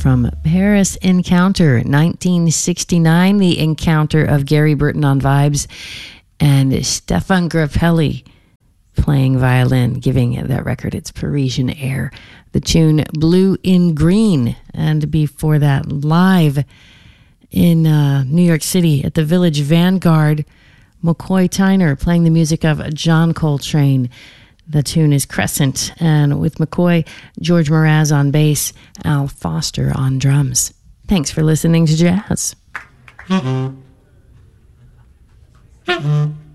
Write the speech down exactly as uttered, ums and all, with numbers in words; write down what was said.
from Paris Encounter, nineteen sixty-nine, the encounter of Gary Burton on vibes and Stefan Grappelli playing violin, giving that record its Parisian air. The tune Blue in Green, and before that, live in uh, New York City at the Village Vanguard, McCoy Tyner playing the music of John Coltrane. The tune is Crescent, and with McCoy, George Mraz on bass, Al Foster on drums. Thanks for listening to Jazz. Mm-hmm. Mm-hmm.